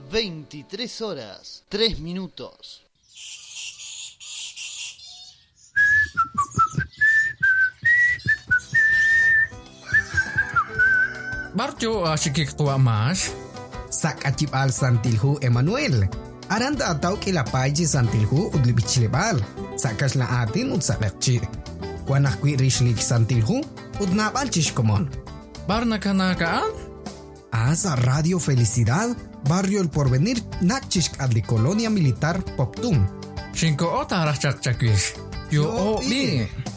23 horas, 3 minutos. Barjo asyik tua mas. Sak acip al santilhu Emmanuel. Aranda atau kila paji santilhu udli bicilebal. Sakas la atin ud sakakci. Kuanak kwi rishlik santilhu ud nabal chishkomon. Bar nakanakaan? Asa Radio Felicidad, Barrio El Porvenir, nakchisk adli Colonia Militar Poptum. Shinko ota rachak chakwish. Yo o bi.